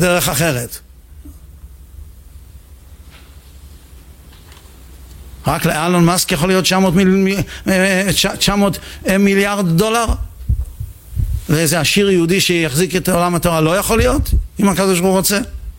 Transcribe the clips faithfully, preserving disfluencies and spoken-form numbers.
בדרך אחרת. רק לאלון מאסק יכול להיות תשע מאות מיליארד דולר? ואיזה עשיר יהודי שיחזיק את עולם התורה לא יכול להיות, אם הקדוש ברוך הוא רוצה?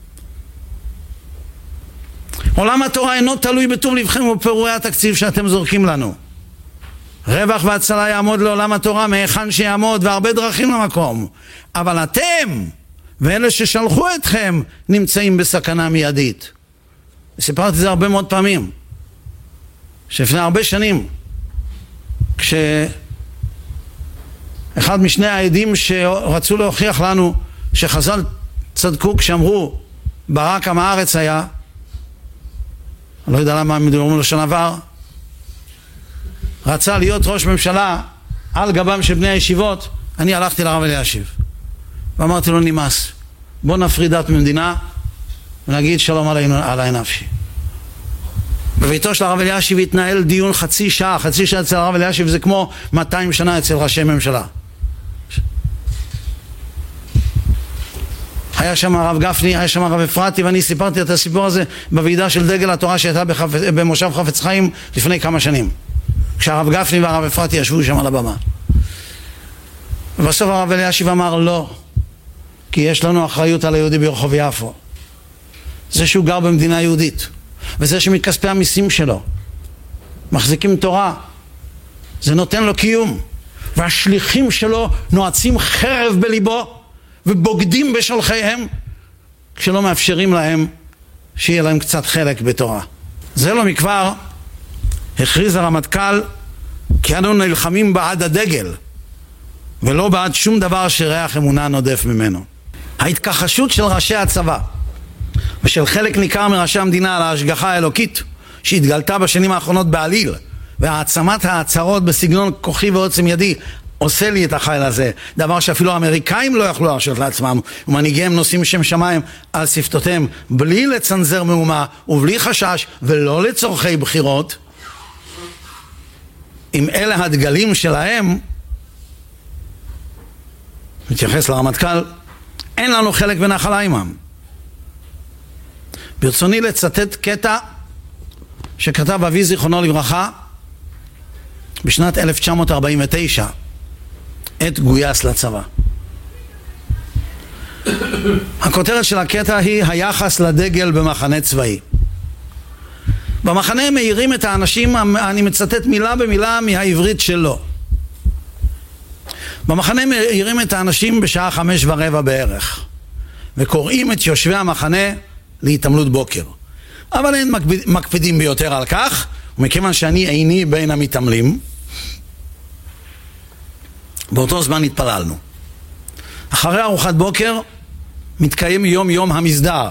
עולם התורה אינו תלוי בטוב לבכם ובפירורי התקציב שאתם זורקים לנו. רווח והצלה יעמוד לעולם התורה מהיכן שיעמוד, והרבה דרכים למקום. אבל אתם ואלה ששלחו אתכם נמצאים בסכנה מיידית. סיפרתי זה הרבה מאוד פעמים, שלפני הרבה שנים, כשאחד משני העדים שרצו להוכיח לנו שחז"ל צדקו כשאמרו ברק עם הארץ היה, אני לא יודע למה הם מדברים לשון עבר, רצה להיות ראש ממשלה על גבם של בני הישיבות, אני הלכתי לרב אלישיב ואמרתי לו, נמאס, בוא נפריד דת ממדינה ונגיד שלום עלינו, עלי נפשי. בביתו של הרב אלישיב התנהל דיון חצי שעה, חצי שעה אצל הרב אלישיב זה כמו מאתיים שנה אצל ראשי ממשלה. היה שם הרב גפני, היה שם הרב אפרתי, ואני סיפרתי את הסיפור הזה בוועידה של דגל התורה שהייתה בחפ... במושב חפץ חיים לפני כמה שנים, כשהרב גפני והרב אפרתי ישבו שם על הבמה. ובסוף הרב אלישיב אמר לא, כי יש לנו אחריות על היהודי ברחוב יפו, זה שהוא גר במדינה יהודית, וזה שמכספי המיסים שלו מחזיקים תורה, זה נותן לו קיום, והשליחים שלו נועצים חרב בליבו ובוגדים בשולחיהם כשלא מאפשרים להם שיהיה להם קצת חלק בתורה. זה לא מכבר הכריז הרמטכ"ל כי אנו נלחמים בעד הדגל ולא בעד שום דבר שריח אמונה נודף ממנו. ההתכחשות של ראשי הצבא ושל חלק ניכר מראשי המדינה על ההשגחה האלוקית שהתגלתה בשנים האחרונות בעליל, והעצמת ההצהרות בסגנון כוחי ועוצם ידי עושה לי את החיל הזה, דבר שאפילו האמריקאים לא יכלו להרשות לעצמם, ומנהיגיהם נושאים שם שמיים על שפתותיהם בלי לצנזר מאומה ובלי חשש ולא לצורכי בחירות. אם אלה הדגלים שלהם, מתייחס לרמטכ"ל, אין לנו חלק ונחלה עמם. ברצוני לצטט קטע שכתב אבי זיכרונו לברכה בשנת אלף תשע מאות ארבעים ותשע, עת גויס לצבא. הכותרת של הקטע היא היחס לדגל במחנה צבאי. במחנה מאירים את האנשים, אני מצטט מילה במילה מהעברית שלו. במחנה מאירים את האנשים בשעה חמש ורבע בערך, וקוראים את יושבי המחנה להתעמלות בוקר. אבל אין מקפידים ביותר על כך, ומכיוון שאני איני בין המתעמלים, באותו זמן התפללנו. אחרי ארוחת בוקר מתקיים יום יום המסדר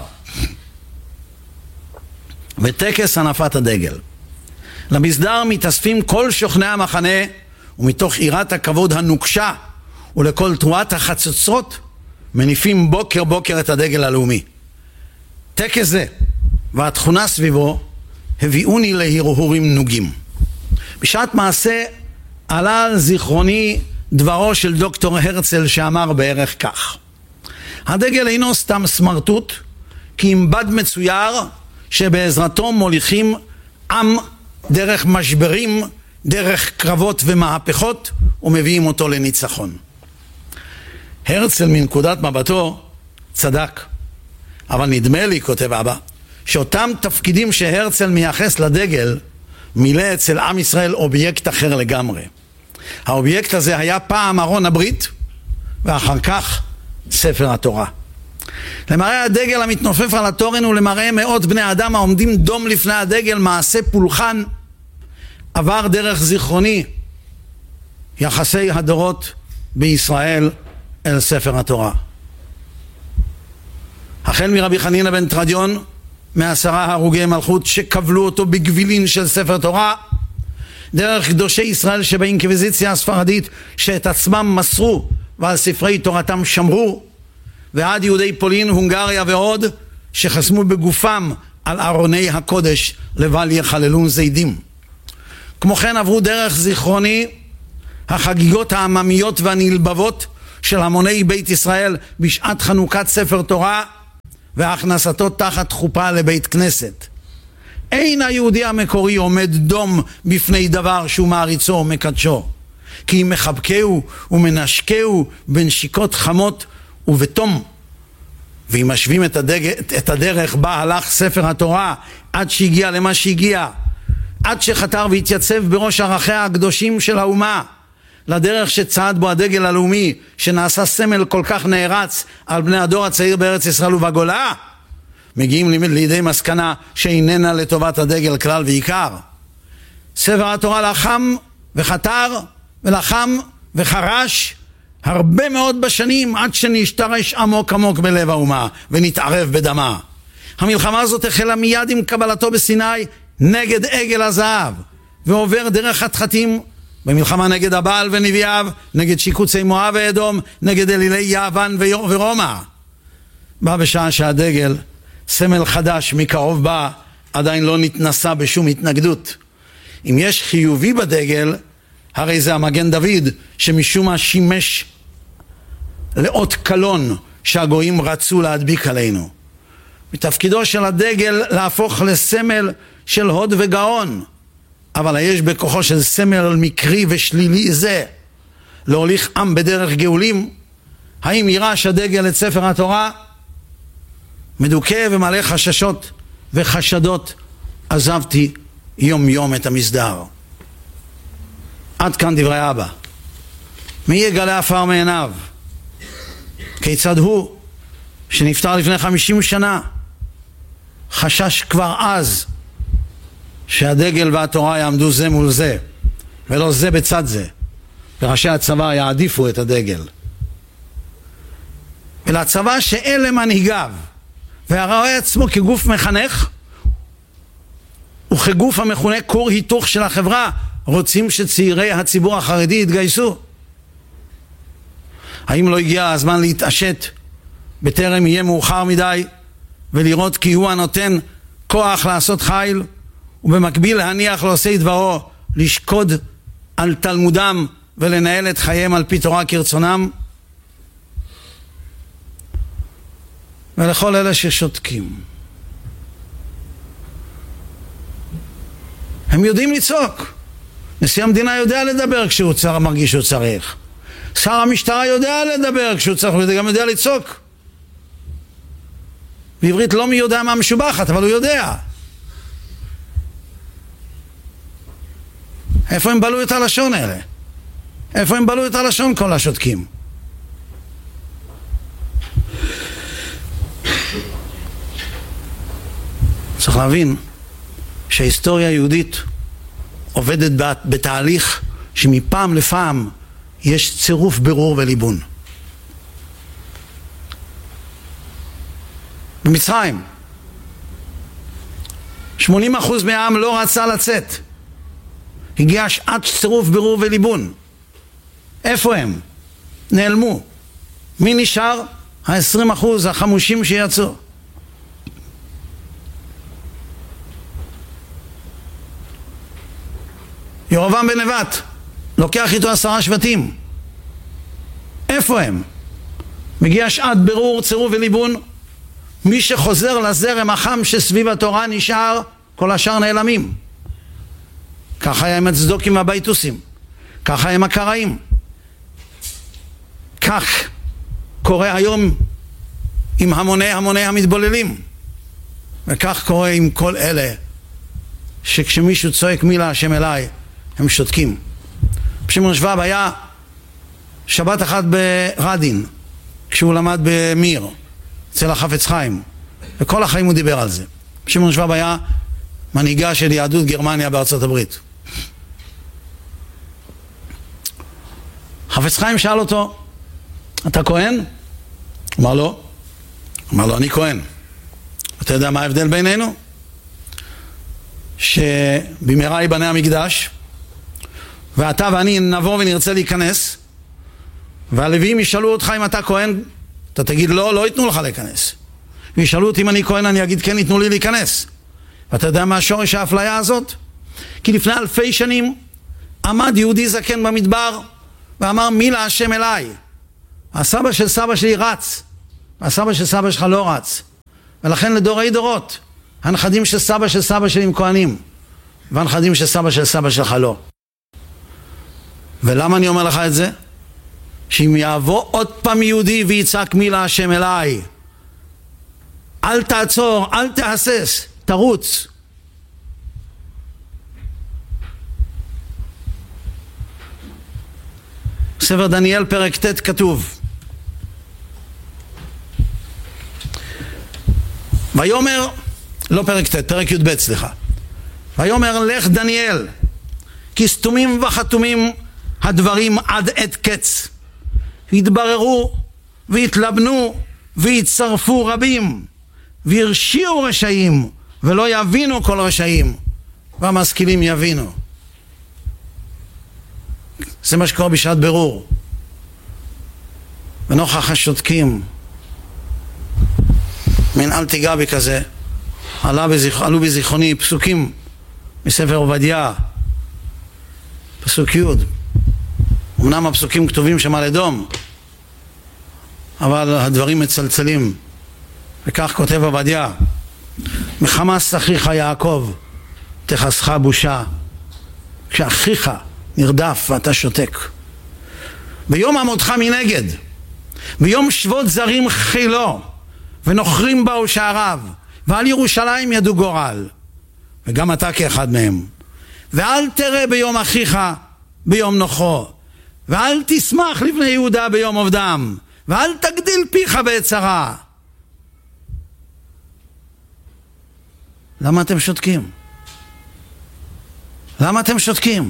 וטקס הנפת הדגל. למסדר מתאספים כל שוכני המחנה, ומתוך יראת הכבוד הנוקשה ולכל תרועת החצוצרות מניפים בוקר בוקר את הדגל הלאומי. טקס זה והתכונה סביבו הביאוני להרהורים נוגים. בשעת מעשה עלה על זיכרוני דברו של דוקטור הרצל שאמר בערך כך: הדגל אינו סתם סמרטוט, כי אם בד מצויר שבעזרתו מוליכים עם דרך משברים, דרך קרבות ומהפכות, ומביאים אותו לניצחון. הרצל מנקודת מבטו צדק, אבל נדמה לי, כותב אבא, שאותם תפקידים שהרצל מייחס לדגל מילא אצל עם ישראל אובייקט אחר לגמרי. האובייקט הזה היה פעם ארון הברית, ואחר כך ספר התורה. למראה הדגל המתנופף על התורן ולמראה מאות בני אדם העומדים דום לפני הדגל, מעשה פולחן, עבר דרך זיכרוני יחסי הדורות בישראל אל ספר התורה. החל מרבי חנינא בן תרדיון, מעשרה הרוגי מלכות שקבלו אותו בגבילין של ספר תורה, דרך קדושי ישראל שבאינקוויזיציה הספרדית שאת עצמם מסרו ועל ספרי תורתם שמרו, ועד יהודי פולין, הונגריה ועוד שחסמו בגופם על ארוני הקודש לבל יחללון זידים. כמו כן עברו דרך זיכרוני החגיגות העממיות והנלבבות של המוני בית ישראל בשעת חנוכת ספר תורה והכנסתו תחת חופה לבית כנסת. אין היהודי המקורי עומד דום בפני דבר שהוא מעריצו ומקדשו, כי אם מחבקהו ומנשקהו בנשיקות חמות ובתום. ואם משווים את, הדג... את הדרך בה הלך ספר התורה עד שהגיע למה שהגיע, עד שחתר והתייצב בראש ערכיה הקדושים של האומה, לדרך שצעד בו הדגל הלאומי שנעשה סמל כל כך נערץ על בני הדור הצעיר בארץ ישראל ובגולה, מגיעים לידי מסקנה שאיננה לטובת הדגל כלל ועיקר. ספר התורה לחם וחתר ולחם וחרש הרבה מאוד בשנים עד שנשתרש עמוק עמוק בלב האומה ונתערב בדמה. המלחמה הזאת החלה מיד עם קבלתו בסיני נגד עגל הזהב, ועובר דרך חתחתים במלחמה נגד הבעל ונביאיו, נגד שיקוצי מואב ואדום, נגד אלילי יוון ורומא. בא בשעה שהדגל, סמל חדש מקרוב בא, עדיין לא נתנסה בשום התנגדות. אם יש חיובי בדגל, הרי זה המגן דוד שמשום מה שימש לאות קלון שהגויים רצו להדביק עלינו. מתפקידו של הדגל להפוך לסמל של הוד וגאון, אבל יש בכוחו של סמל מקרי ושלילי זה להוליך עם בדרך גאולים. האם יירש הדגל את ספר התורה? מדוכא ומלא חששות וחשדות עזבתי יום יום את המסדר. עד כאן דברי אבא. מי יגלה עפר מעיניו? כיצד הוא שנפטר לפני חמישים שנה חשש כבר אז שהדגל והתורה יעמדו זה מול זה ולא זה בצד זה, וראשי הצבא יעדיפו את הדגל. ולצבא שאלה מנהיגיו והרואה עצמו כגוף מחנך וכגוף המכונה כור היתוך של החברה רוצים שצעירי הציבור החרדי יתגייסו? האם לא הגיע הזמן להתעשת בטרם יהיה מאוחר מדי ולראות כי הוא הנותן כוח לעשות חיל, ובמקביל להניח לעושי דברו לשקוד על תלמודם ולנהל את חייהם על פי תורה כרצונם? ולכל אלה ששותקים, הם יודעים לצעוק. נשיא המדינה יודע לדבר כשהוא צר, מרגיש שהוא צריך. שר המשטרה יודע לדבר כשהוא צריך, הוא גם יודע לצעוק. בעברית לא מי יודע מה משובחת, אבל הוא יודע. איפה הם בלו את הלשון האלה? איפה הם בלו את הלשון כל השותקים? צריך להבין שההיסטוריה היהודית עובדת בתהליך שמפעם לפעם יש צירוף ברור וליבון. במצרים שמונים אחוז מהעם לא רצה לצאת, הגיע שעת צירוף ברור וליבון. איפה הם? נעלמו. מי נשאר? ה-עשרים אחוז החמושים שיצאו. ירובעם בן נבט לוקח איתו עשרה שבטים. איפה הם? מגיע שעת ברור, צירוף וליבון. מי שחוזר לזרם החם שסביב התורה נשאר, כל השאר נעלמים. ככה היה עם הצדוקים והבייטוסים, ככה עם הקראים. כך קורה היום עם המוני המוני המתבוללים, וכך קורה עם כל אלה שכשמישהו צועק מילה השם אליי הם שותקים. שמעון שוואב היה שבת אחת ברדין כשהוא למד במיר אצל החפץ חיים, וכל החיים הוא דיבר על זה. שמעון שוואב היה מנהיגה של יהדות גרמניה בארצות הברית. חפץ חיים שאל אותו, אתה כהן? אמר לו, אמר לו, אני כהן. אתה יודע מה ההבדל בינינו? שבמהרה ייבנה המקדש, ואתה ואני נבוא ונרצה להיכנס, והלוויים ישאלו אותך אם אתה כהן, אתה תגיד לא, לא ייתנו לך להיכנס. וישאלו אותי אם אני כהן, אני אגיד כן, ייתנו לי להיכנס. ואתה יודע מה שורש האפליה הזאת? כי לפני אלפי שנים עמד יהודי זקן במדבר ואמר מילה השם אליי. הסבא של סבא שלי רץ, והסבא של סבא שלך לא רץ. ולכן לדורי דורות, הנכדים של סבא של סבא שלי הם כהנים, והנכדים של סבא של סבא שלך לא. ולמה אני אומר לך את זה? שאם יעבור עוד פעם יהודי ויצעק מילה השם אליי, אל תעצור, אל תהסס, תרוץ. ספר דניאל פרק ט' כתוב, ויאמר, לא פרק ט', פרק י"ב, סליחה. ויאמר לך דניאל, כי סתומים וחתומים הדברים עד עת קץ. התבררו והתלבנו והצטרפו רבים, והרשיעו רשעים, ולא יבינו כל רשעים, והמשכילים יבינו. זה מה שקורה בשעת ברור. ונוכח השותקים, מן אל תיגע בי כזה, עלה בזיכ... עלו בזיכרוני פסוקים מספר עובדיה, פסוק י'. אמנם הפסוקים כתובים שם על אדום, אבל הדברים מצלצלים, וכך כותב עובדיה, מחמס אחיך יעקב תחסך בושה, כשאחיך נרדף ואתה שותק. ביום עמודך מנגד, ביום שבות זרים חילו, ונוכרים באו שעריו, ועל ירושלים ידו גורל, וגם אתה כאחד מהם. ואל תראה ביום אחיך ביום נוחו, ואל תשמח לבני יהודה ביום עובדם, ואל תגדיל פיך בצרה. למה אתם שותקים? למה אתם שותקים?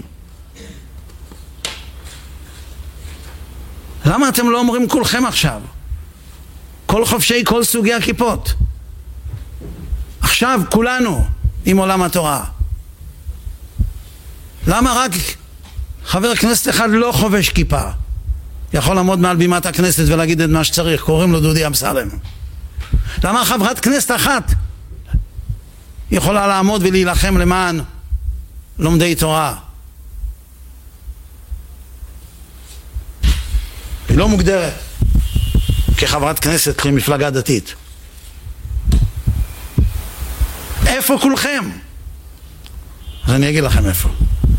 למה אתם לא אומרים כולכם עכשיו? כל חובשי כל סוגי הכיפות. עכשיו כולנו עם עולם התורה. למה רק חבר כנסת אחד לא חובש כיפה? יכול לעמוד מעל בימת הכנסת ולהגיד את מה שצריך, קוראים לו דודי אמסלם. למה חברת כנסת אחת יכולה לעמוד ולהילחם למען לומדי תורה? היא לא מוגדרת כחברת כנסת למפלגה דתית. איפה כולכם? אז אני אגיד לכם איפה.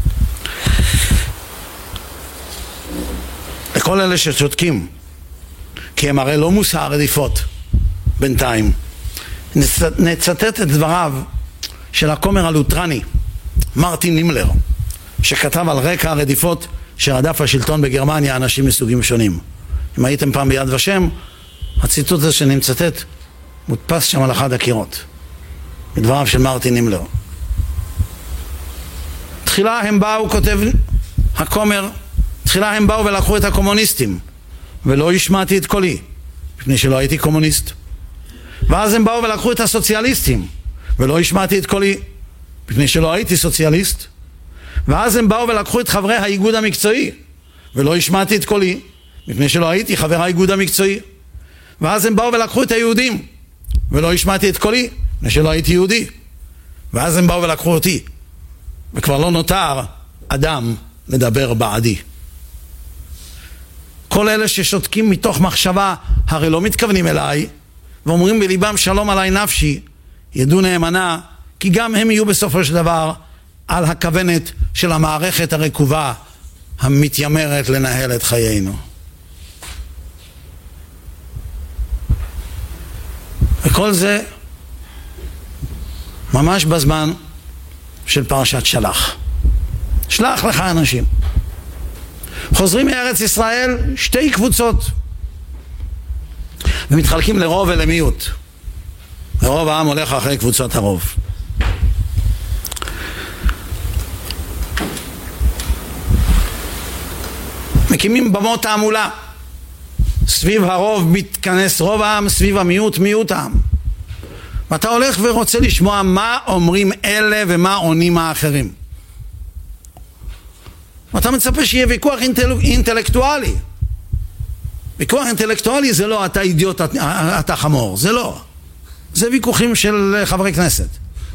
לכל אלה ששותקים, כי הם הרי לא מושא הרדיפות בינתיים, נצטט את דבריו של הכומר הלוטרני מרטין נימלר, שכתב על רקע הרדיפות שרדף השלטון בגרמניה אנשים מסוגים שונים. אם הייתם פעם ביד ושם, הציטוט הזה שאני מצטט מודפס שם על אחד הקירות, מדבריו של מרטין נימלר. תחילה הם באו, כותב הכומר, תחילה הם באו ולקחו את הקומוניסטים, ולא השמעתי את קולי, מפני שלא הייתי קומוניסט. ואז הם באו ולקחו את הסוציאליסטים, ולא השמעתי את קולי, מפני שלא הייתי סוציאליסט. ואז הם באו ולקחו את חברי האיגוד המקצועי, ולא השמעתי את קולי, מפני שלא הייתי חבר האיגוד המקצועי. ואז הם באו ולקחו את היהודים, ולא השמעתי את קולי, מפני שלא הייתי יהודי. ואז הם באו ולקחו אותי, וכבר לא נותר אדם לדבר בעדי. כל אלה ששותקים מתוך מחשבה, הרי לא מתכוונים אליי, ואומרים בליבם שלום עליי נפשי, ידעו נאמנה, כי גם הם יהיו בסופו של דבר על הכוונת של המערכת הרקובה המתיימרת לנהל את חיינו. וכל זה ממש בזמן של פרשת שלח. שלח לך אנשים. חוזרים מארץ ישראל שתי קבוצות, ומתחלקים לרוב ולמיעוט. ורוב העם הולך אחרי קבוצות הרוב. מקימים במות תעמולה. סביב הרוב מתכנס רוב העם, סביב המיעוט מיעוט העם. ואתה הולך ורוצה לשמוע מה אומרים אלה ומה עונים האחרים. ואתה מצפה שיהיה ויכוח אינטל... אינטלקטואלי. ויכוח אינטלקטואלי זה לא אתה אידיוט, אתה חמור, זה לא. זה ויכוחים של חברי כנסת.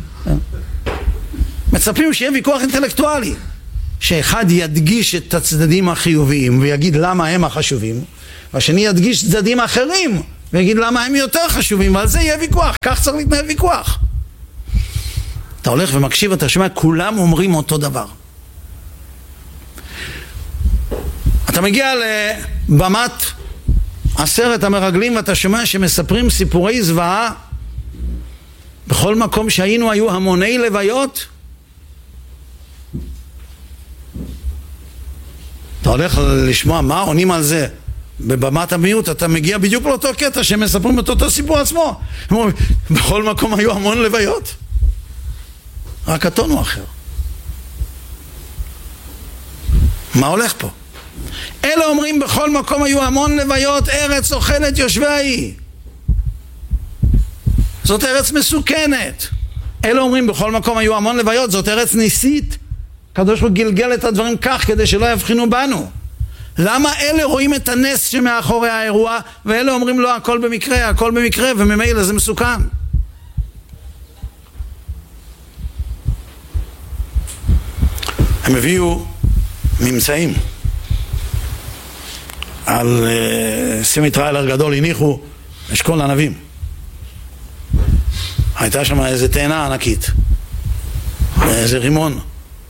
מצפים שיהיה ויכוח אינטלקטואלי, שאחד ידגיש את הצדדים החיוביים ויגיד למה הם החשובים, והשני ידגיש צדדים אחרים ויגיד למה הם יותר חשובים, ועל זה יהיה ויכוח, כך צריך להתנהל ויכוח. אתה הולך ומקשיב, אתה שומע, כולם אומרים אותו דבר. אתה מגיע לבמת עשרת המרגלים ואתה שומע שמספרים סיפורי זוועה. בכל מקום שהיינו היו המוני לוויות. אתה הולך לשמוע מה עונים על זה בבמת המיעוט, אתה מגיע בדיוק לאותו קטע שמספרים את אותו סיפור עצמו. בכל מקום היו המון לוויות, רק הטון הוא אחר. מה הולך פה? אלה אומרים בכל מקום היו המון לוויות, ארץ אוכלת יושבי, זאת ארץ מסוכנת. אלה אומרים בכל מקום היו המון לוויות, זאת ארץ ניסית. הקדוש ברוך הוא גלגל את הדברים כך כדי שלא יבחינו בנו. למה אלה רואים את הנס שמאחורי האירוע ואלה אומרים לא, הכל במקרה, הכל במקרה, וממילא זה מסוכן? הם הביאו ממצאים על uh, סמית ריילר גדול, הניחו אשכול ענבים. הייתה שם איזה תאנה ענקית, איזה רימון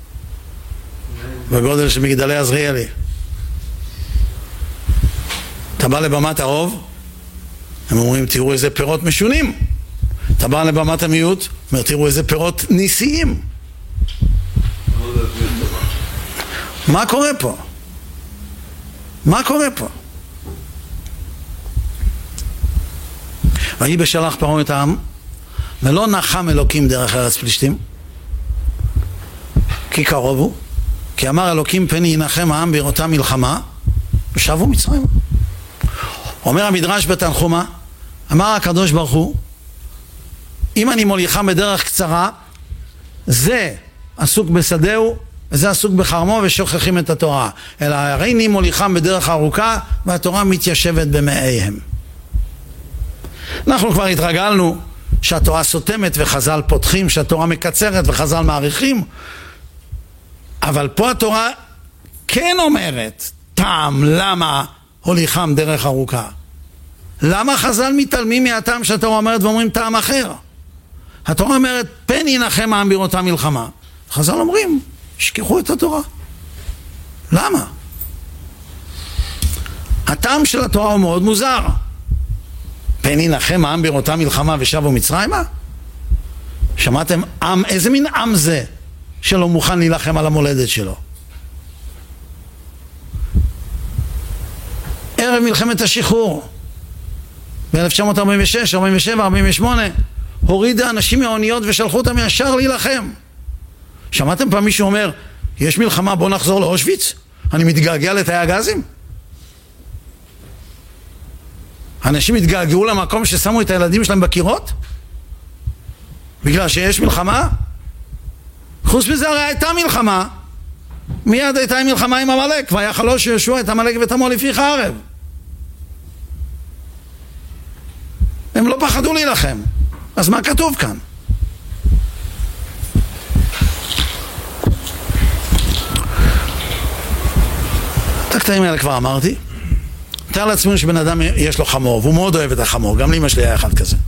בגודל של מגדלי עזריאלי. אתה בא לבמת הרוב, הם אומרים תראו איזה פירות משונים. אתה בא לבמת המיעוט, אומר תראו איזה פירות ניסיים. מה קורה פה? מה קורה פה? ויהי בשלח פרעה את העם, ולא נחם אלוקים דרך ארץ פלישתים, כי קרוב הוא, כי אמר אלוקים פן ינחם העם בראותה מלחמה, ושבו מצרים. אומר המדרש בתנחומה, אמר הקדוש ברוך הוא, אם אני מוליכם בדרך קצרה, זה עסוק בשדהו, וזה עסוק בחרמו ושוכחים את התורה. אלא הרי אני מוליכם בדרך ארוכה, והתורה מתיישבת במאיהם. אנחנו כבר התרגלנו שהתורה סותמת וחז"ל פותחים, שהתורה מקצרת וחז"ל מעריכים, אבל פה התורה כן אומרת טעם למה הוליכם דרך ארוכה. למה חז"ל מתעלמים מהטעם שהתורה אומרת ואומרים טעם אחר? התורה אומרת פן ינחם העם בראותה מלחמה, חז"ל אומרים שכחו את התורה. למה? הטעם של התורה הוא מאוד מוזר. פן ינחם העם בראותה מלחמה ושבו מצרימה? שמעתם עם, איזה מין עם זה שלא מוכן להילחם על המולדת שלו? ערב מלחמת השחרור ב-אלף תשע מאות ארבעים ושש, ארבעים ושבע, ארבעים ושמונה הורידה אנשים מהאוניות ושלחו אותם ישר להילחם. שמעתם פעם מישהו אומר יש מלחמה בוא נחזור לאושוויץ? אני מתגעגע לתאי הגזים? אנשים התגעגעו למקום ששמו את הילדים שלהם בקירות? בגלל שיש מלחמה? חוץ מזה הרי הייתה מלחמה, מיד הייתה מלחמה עם עמלק, ויחלוש יהושע את עמלק ואת עמו לפי חרב. הם לא פחדו להילחם. אז מה כתוב כאן? את הקטעים האלה כבר אמרתי. תאר לעצמנו שבן אדם יש לו חמור, והוא מאוד אוהב את החמור, גם לאמא שלי היה אחד כזה.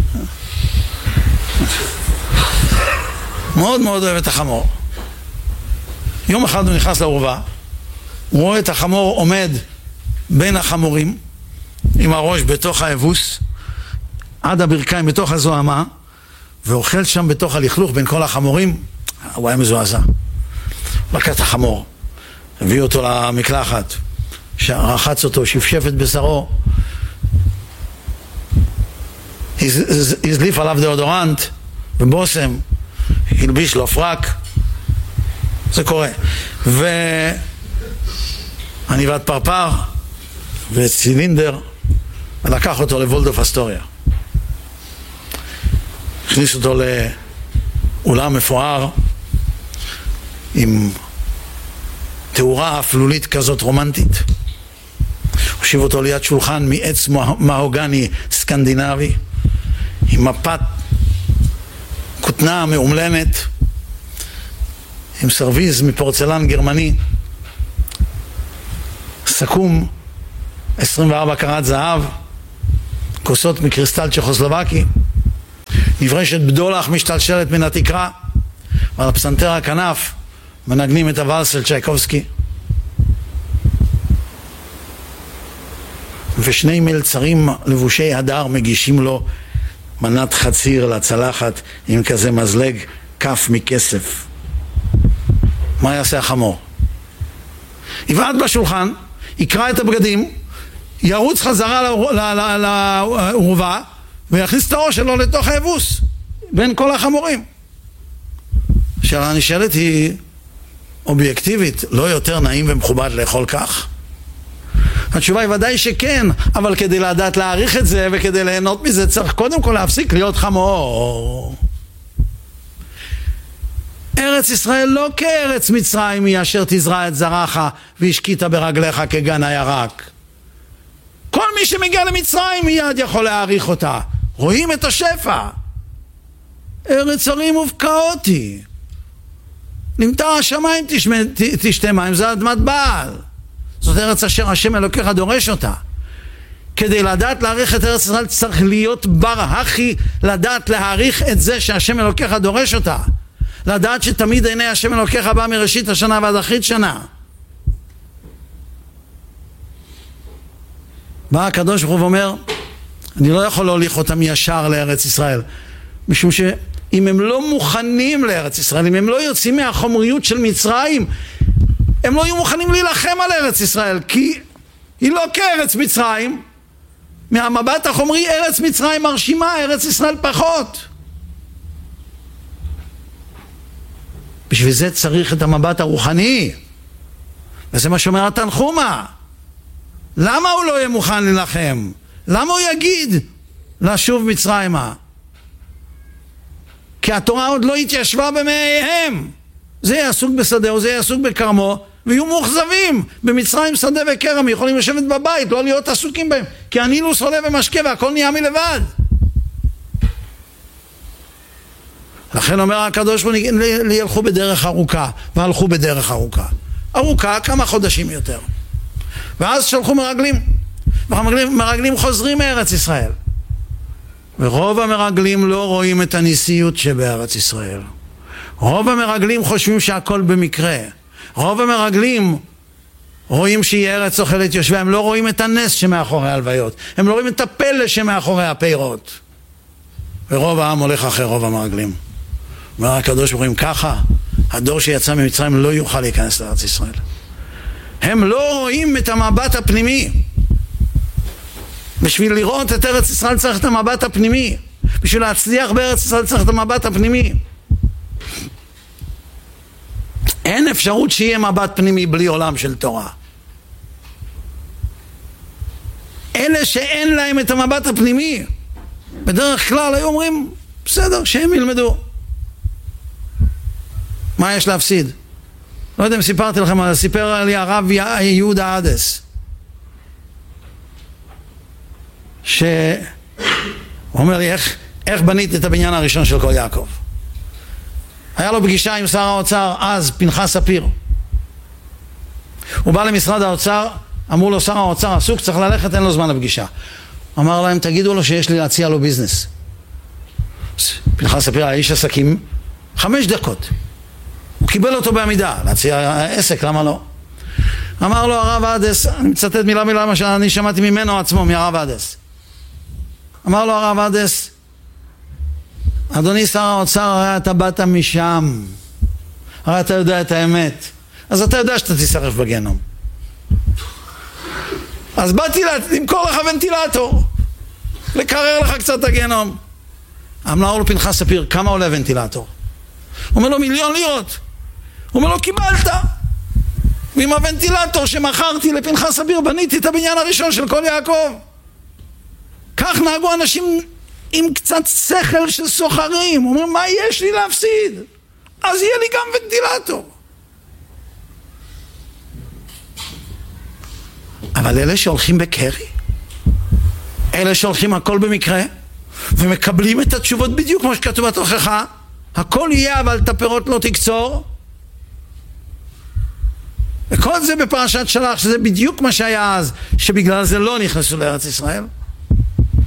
מאוד מאוד אוהב את החמור. יום אחד הוא נכנס לאורווה, הוא רואה את החמור עומד בין החמורים, עם הראש בתוך האבוס, עד הברכיים בתוך הזוהמה, ואוכל שם בתוך הלכלוך בין כל החמורים. הוא היה מזועזע. לקח את החמור, הביא אותו למקלחת, רחץ אותו, שפשף את בשרו, הזליף עליו דאודורנט ובוסם, הלביש לו פרק. זה קורה. ועניבת פרפר וצילינדר, ולקח אותו לוולדורף אסטוריה, הכניס אותו לאולם מפואר עם תאורה אפלולית כזאת רומנטית, הושיב אותו ליד שולחן מעץ מהוגני סקנדינבי עם מפת כותנה מאומלנת, עם סרוויז מפורצלן גרמני סכום עשרים וארבע קרת זהב, כוסות מקריסטל צ'כוסלובקי, נברשת בדולח משתלשלת מן התקרה, ועל הפסנתר הכנף מנגנים את הוואלס של צ'ייקובסקי. ושני מלצרים לבושי הדר מגישים לו מנת חציר לצלחת עם כזה מזלג כף מכסף. מה יעשה החמור? יבעט בשולחן, יקרא את הבגדים, ירוץ חזרה לעורבה ויכניס את הראש שלו לתוך האבוס בין כל החמורים. השאלה הנשאלת היא אובייקטיבית, לא יותר נעים ומכובד לאכול כך? התשובה היא ודאי שכן, אבל כדי לדעת להעריך את זה וכדי ליהנות מזה צריך קודם כל להפסיק להיות חמור. ארץ ישראל לא כארץ מצרים היא אשר תזרע את זרעך והשקית ברגליך כגן הירק. כל מי שמגיע למצרים מיד יכול להעריך אותה. רואים את השפע. ארץ הרים ובקעות היא. נמטר השמיים תשמע, תשתה מים, זה אדמת בעל. זאת ארץ אשר השם אלוקיך דורש אותה. כדי לדעת להעריך את ארץ ישראל צריך להיות בר הכי, לדעת להעריך את זה שהשם אלוקיך דורש אותה. לדעת שתמיד עיני השם אלוקיך בא מראשית השנה ועד אחרית שנה. בא הקדוש ברוך הוא ואומר, אני לא יכול להוליך אותם ישר לארץ ישראל, משום שאם הם לא מוכנים לארץ ישראל, אם הם לא יוצאים מהחומריות של מצרים, הם לא יהיו מוכנים להילחם על ארץ ישראל, כי היא לא כארץ מצרים. מהמבט החומרי ארץ מצרים מרשימה, ארץ ישראל פחות. בשביל זה צריך את המבט הרוחני, וזה מה שאומר התנחומה. למה הוא לא יהיה מוכן להילחם? למה הוא יגיד לשוב מצרימה? כי התורה עוד לא התיישבה במאיהם. זה יעסוק בשדה, זה יעסוק בקרמו, ויהיו מוחזבים. במצרים שדה וקרם יכולים לשבת בבית, לא להיות עסוקים בהם, כי הנילוס עולה ומשקה והכל נהיה מלבד. לכן אומר הקדוש ברוך הוא, ילכו בדרך ארוכה, והלכו בדרך ארוכה. ארוכה כמה חודשים יותר. ואז שלחו מרגלים, ומרגלים חוזרים מארץ ישראל. ורוב המרגלים לא רואים את הניסיות שבארץ ישראל. רוב המרגלים חושבים שהכל במקרה. רוב המרגלים רואים שהיא ארץ אוכלת יושבי, הם לא רואים את הנס שמאחורי הלוויות, הם לא רואים את הפלא שמאחורי הפירות. ורוב העם הולך אחרי רוב המרגלים. אומר הקדוש ברוך הוא, ככה הדור שיצא ממצרים לא יוכל להיכנס לארץ ישראל. הם לא רואים את המבט הפנימי. בשביל לראות את ארץ ישראל צריך את המבט הפנימי. בשביל להצליח בארץ ישראל צריך את המבט הפנימי. אין אפשרות שיהיה מבט פנימי בלי עולם של תורה. אלה שאין להם את המבט הפנימי, בדרך כלל היו אומרים, בסדר, שהם ילמדו. מה יש להפסיד? לא יודע אם סיפרתי לכם, אבל סיפר לי הרב יהודה עדס, שהוא אומר לי, איך, איך בנית את הבניין הראשון של כל יעקב? היה לו פגישה עם שר האוצר, אז פנחס ספיר. הוא בא למשרד האוצר, אמרו לו, שר האוצר עסוק, צריך ללכת, אין לו זמן לפגישה. אמר להם, תגידו לו שיש לי להציע לו ביזנס. פנחס ספיר היה איש עסקים, חמש דקות. הוא קיבל אותו בעמידה, להציע עסק, למה לא? אמר לו הרב עדס, אני מצטט מילה מילה מה שאני שמעתי ממנו עצמו, מהרב עדס. אמר לו הרב עדס, אדוני שר האוצר, הרי אתה באת משם, הרי אתה יודע את האמת, אז אתה יודע שאתה תישרף בגיהנום. אז באתי למכור לך ונטילטור, לקרר לך קצת את הגיהנום. אמר לו פנחס ספיר, כמה עולה ונטילטור? הוא אומר לו, מיליון לירות. הוא אומר לו, קיבלת. ועם הוונטילטור שמכרתי לפנחס ספיר בניתי את הבניין הראשון של כל יעקב. כך נהגו אנשים עם קצת שכל של סוחרים. הוא אומר, מה יש לי להפסיד? אז יהיה לי גם ונטילטור. אבל אלה שהולכים בקרי, אלה שהולכים הכל במקרה, ומקבלים את התשובות בדיוק כמו שכתוב בתוכחה, הכל יהיה אבל את הפירות לא תקצור, וכל זה בפרשת שלח, שזה בדיוק מה שהיה אז, שבגלל זה לא נכנסו לארץ ישראל.